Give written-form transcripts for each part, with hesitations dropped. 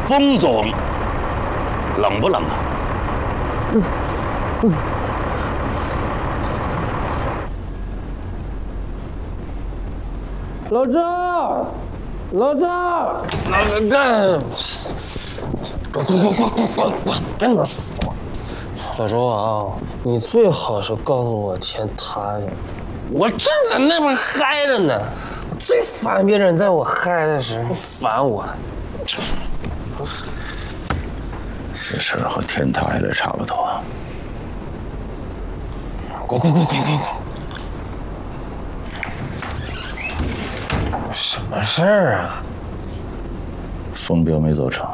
风总，冷不冷啊？ 老赵，老赵，老赵，滚！别拿死我！老周啊，你最好是告诉我钱塌下，我正在那边嗨着呢。最烦别人在我嗨的时候烦我。 这事儿和天塌下来差不多。滚！ 什么事儿啊？ 风标没做成。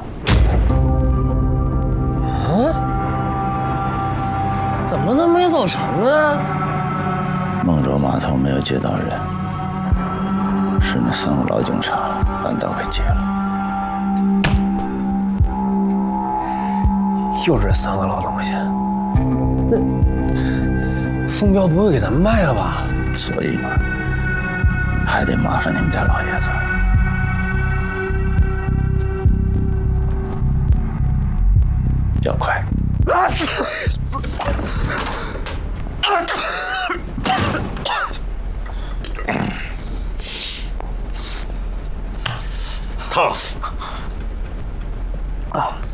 啊？怎么能没走成啊？ 孟州码头没有接到人，是那3个老警察单刀给接了。 又是3个老东西，那风标不会给咱卖了吧？ 所以嘛，还得麻烦你们家老爷子。要快！烫死！